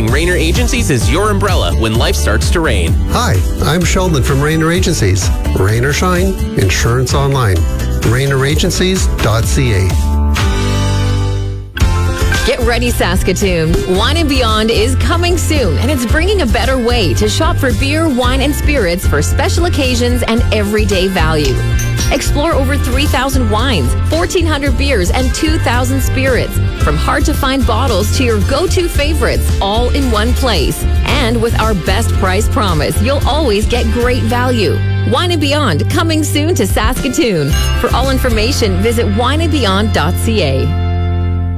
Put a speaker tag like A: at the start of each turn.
A: using Rainer Agencies as your umbrella when life starts to rain.
B: Hi, I'm Sheldon from Rainer Agencies. Rain or shine, insurance online. RainerAgencies.ca.
C: Get ready, Saskatoon. Wine & Beyond is coming soon, and it's bringing a better way to shop for beer, wine, and spirits for special occasions and everyday value. Explore over 3,000 wines, 1,400 beers, and 2,000 spirits. From hard-to-find bottles to your go-to favorites, all in one place. And with our best price promise, you'll always get great value. Wine & Beyond, coming soon to Saskatoon. For all information, visit wineandbeyond.ca.